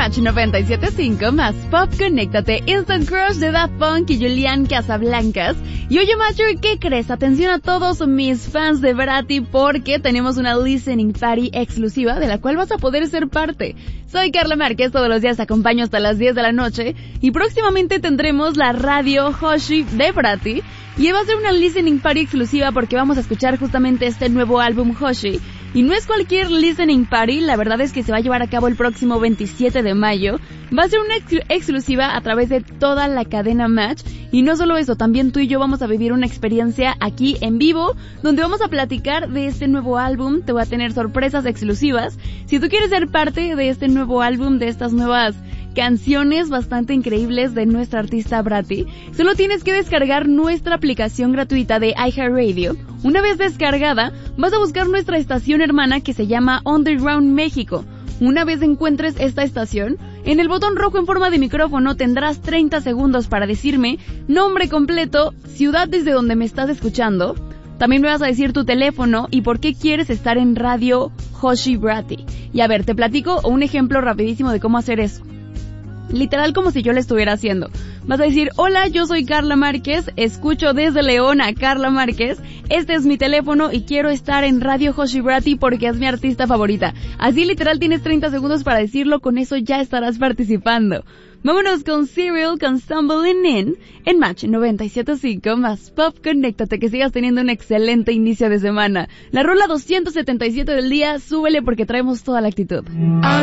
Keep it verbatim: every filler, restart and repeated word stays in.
Match noventa y siete punto cinco más Pop, conéctate. Instant Crush de Daft Punk y Julián Casablancas. Y oye, Macho, ¿qué crees? Atención a todos mis fans de Bratty, porque tenemos una listening party exclusiva de la cual vas a poder ser parte. Soy Carla Márquez, todos los días te acompaño hasta las diez de la noche y próximamente tendremos la radio Hoshi de Bratty y va a ser una listening party exclusiva porque vamos a escuchar justamente este nuevo álbum Hoshi. Y no es cualquier listening party, la verdad es que se va a llevar a cabo el próximo veintisiete de mayo. Va a ser una ex- exclusiva a través de toda la cadena Match. Y no solo eso, también tú y yo vamos a vivir una experiencia aquí en vivo, donde vamos a platicar de este nuevo álbum. Te voy a tener sorpresas exclusivas. Si tú quieres ser parte de este nuevo álbum, de estas nuevas canciones bastante increíbles de nuestra artista Bratty, solo tienes que descargar nuestra aplicación gratuita de iHeartRadio. Una vez descargada, vas a buscar nuestra estación hermana que se llama Underground México. Una vez encuentres esta estación, en el botón rojo en forma de micrófono tendrás treinta segundos para decirme nombre completo, ciudad desde donde me estás escuchando. También me vas a decir tu teléfono y por qué quieres estar en Radio Hoshi Bratty. Y a ver, te platico un ejemplo rapidísimo de cómo hacer eso. Literal como si yo lo estuviera haciendo. Vas a decir, hola, yo soy Carla Márquez, escucho desde León a Carla Márquez, este es mi teléfono y quiero estar en Radio Hoshi Bratty porque es mi artista favorita. Así literal tienes treinta segundos para decirlo, con eso ya estarás participando. Vámonos con Serial, con Stumbling In, en Match noventa y siete punto cinco más Pop, conéctate, que sigas teniendo un excelente inicio de semana. La rola doscientos setenta y siete del día, súbele porque traemos toda la actitud.